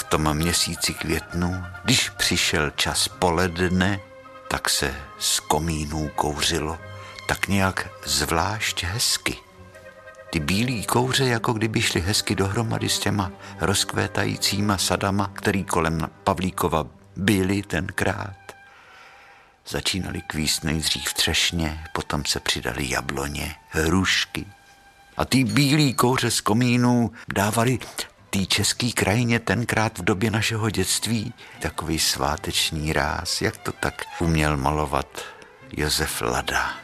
tom měsíci květnu, když přišel čas poledne, tak se z komínů kouřilo tak nějak zvlášť hezky. Ty bílý kouře, jako kdyby šly hezky dohromady s těma rozkvétajícíma sadama, který kolem Pavlíkova byly tenkrát. Začínaly kvíst nejdřív třešně, potom se přidaly jabloně, hrušky. A ty bílý kouře z komínů dávali té české krajině tenkrát v době našeho dětství takový sváteční ráz, jak to tak uměl malovat Josef Lada.